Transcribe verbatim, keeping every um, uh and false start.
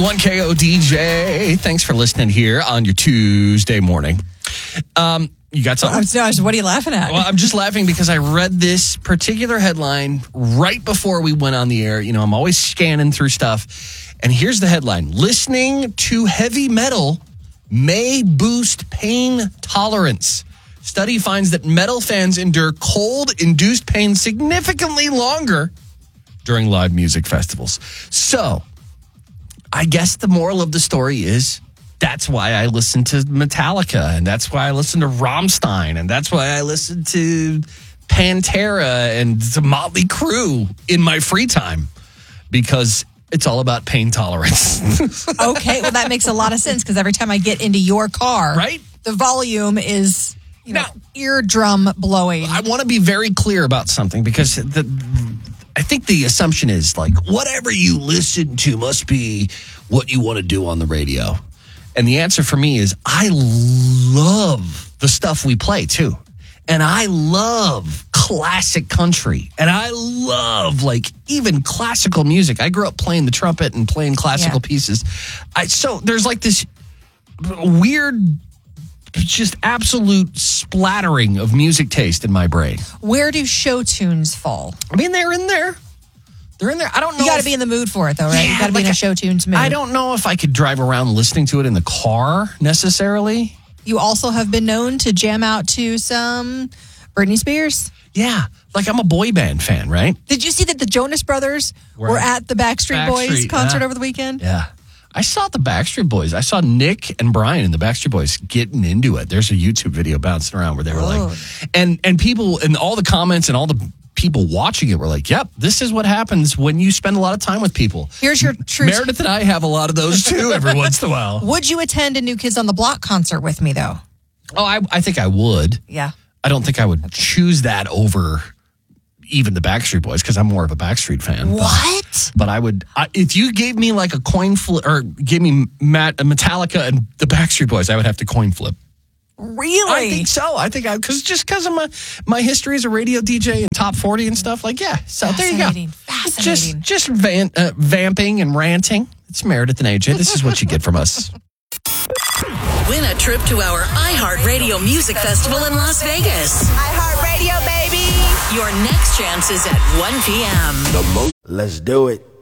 one K O D J. Thanks for listening here on your Tuesday morning. Um, you got something? I'm sorry, what are you laughing at? Well, I'm just laughing because I read this particular headline right before we went on the air. You know, I'm always scanning through stuff. And here's the headline. Listening to heavy metal may boost pain tolerance. Study finds that metal fans endure cold-induced pain significantly longer during live music festivals. So, I guess the moral of the story is that's why I listen to Metallica, and that's why I listen to Rammstein, and that's why I listen to Pantera and the Motley Crue in my free time, because it's all about pain tolerance. Okay, well, that makes a lot of sense, because every time I get into your car, right? The volume is, you know, now, eardrum blowing. I want to be very clear about something, because the, I think the assumption is, like, whatever you listen to must be what you want to do on the radio. And the answer for me is I love the stuff we play, too. And I love classic country. And I love, like, even classical music. I grew up playing the trumpet and playing classical yeah. pieces. I, so there's, like, this weird, just absolute splattering of music taste in my brain. Where do show tunes fall? I mean, they're in there. They're in there. I don't know. You got to if, be in the mood for it, though, right? Yeah, you got to like be in a show tunes mood. I don't know if I could drive around listening to it in the car necessarily. You also have been known to jam out to some Britney Spears. Yeah. Like, I'm a boy band fan, right? Did you see that the Jonas Brothers were, were at the Backstreet, Backstreet Boys concert yeah. over the weekend? Yeah. I saw the Backstreet Boys. I saw Nick and Brian and the Backstreet Boys getting into it. There's a YouTube video bouncing around where they were oh. like, and and people, and all the comments and all the people watching it were like, yep, this is what happens when you spend a lot of time with people. Here's your truth. Meredith and I have a lot of those too every once in a while. Would you attend a New Kids on the Block concert with me, though? Oh, I, I think I would. Yeah. I don't think I would okay. choose that over even the Backstreet Boys, because I'm more of a Backstreet fan. What? But, but I would, I, if you gave me like a coin flip, or gave me Matt, Metallica and the Backstreet Boys, I would have to coin flip. Really? I think so. I think I, because just because of my, my history as a radio D J and top forty and stuff, like, yeah. So there you go. Fascinating. Just, just van, uh, vamping and ranting. It's Meredith and A J. This is what you get from us. Win a trip to our iHeartRadio Music Festival in Las Vegas. iHeartRadio, baby. Your next chance is at one p.m. The most. Let's do it.